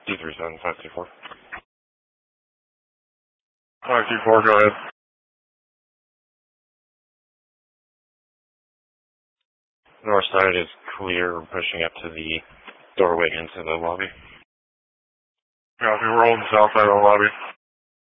D37524. 524, go ahead. North side is clear, pushing up to the doorway into the lobby. Copy, we're holding south side of the lobby.